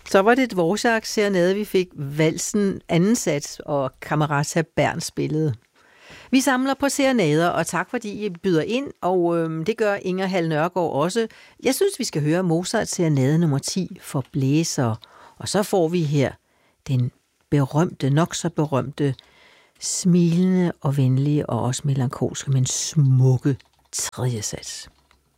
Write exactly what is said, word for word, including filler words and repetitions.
Så var det et Dvorak-serenade, vi fik valsen anden sats, og Camerata Bern spillede. Vi samler på serenader, og tak fordi I byder ind, og øhm, det gør Inger Hall Nørgaard også. Jeg synes, vi skal høre Mozarts serenade nummer ti for blæsere, og så får vi her den berømte, nok så berømte, smilende og venlige og også melankolske, men smukke tredje sats.